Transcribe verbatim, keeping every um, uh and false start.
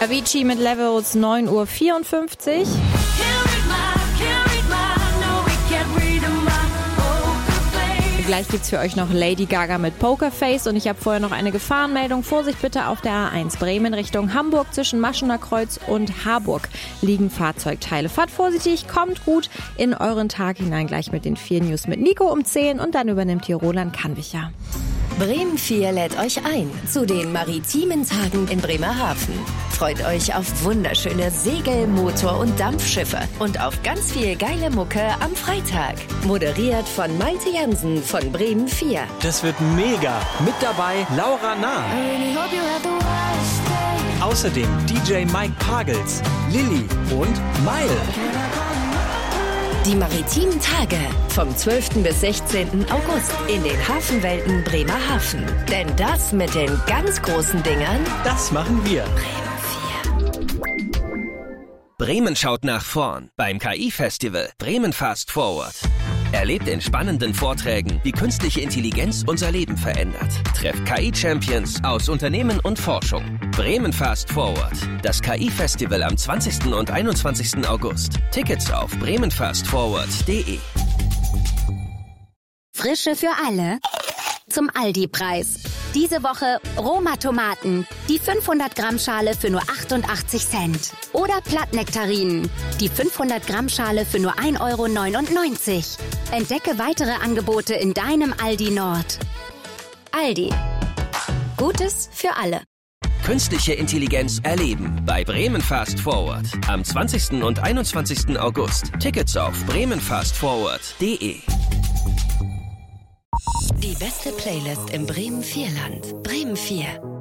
Avicii mit Levels, neun Uhr vierundfünfzig. Gleich gibt's für euch noch Lady Gaga mit Pokerface und ich habe vorher noch eine Gefahrenmeldung. Vorsicht bitte auf der A eins Bremen Richtung Hamburg zwischen Maschener Kreuz und Harburg liegen Fahrzeugteile. Fahrt vorsichtig, kommt gut in euren Tag hinein. Gleich mit den vier News mit Nico um zehn und dann übernimmt hier Roland Kannwicher. Bremen vier lädt euch ein zu den maritimen Tagen in Bremerhaven. Freut euch auf wunderschöne Segel-, Motor- und Dampfschiffe und auf ganz viel geile Mucke am Freitag. Moderiert von Malte Jansen von Bremen vier. Das wird mega. Mit dabei Laura Nah. Außerdem D J Mike Pagels, Lilly und Mile. Die maritimen Tage vom zwölften bis sechzehnten August in den Hafenwelten Bremerhaven. Denn das mit den ganz großen Dingern, das machen wir. Bremen vier. Bremen schaut nach vorn beim K I-Festival Bremen Fast Forward. Erlebt in spannenden Vorträgen, wie künstliche Intelligenz unser Leben verändert. Trefft K I-Champions aus Unternehmen und Forschung. Bremen Fast Forward. Das K I-Festival am zwanzigsten und einundzwanzigsten August. Tickets auf bremen fast forward punkt de. Frische für alle zum Aldi-Preis. Diese Woche Roma-Tomaten, die fünfhundert Gramm Schale für nur achtundachtzig Cent. Oder Plattnektarinen, die fünfhundert Gramm Schale für nur ein Euro neunundneunzig. Entdecke weitere Angebote in deinem Aldi Nord. Aldi. Gutes für alle. Künstliche Intelligenz erleben bei Bremen Fast Forward. Am zwanzigsten und einundzwanzigsten August. Tickets auf bremen fast forward punkt de. Die beste Playlist im Bremen vier Land. Bremen vier.